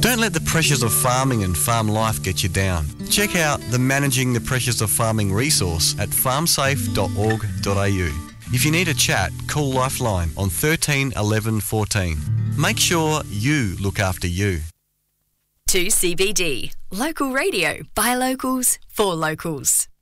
Don't let the pressures of farming and farm life get you down. Check out the Managing the Pressures of Farming resource at farmsafe.org.au. If you need a chat, call Lifeline on 13 11 14. Make sure you look after you. 2CBD. Local radio by locals for locals.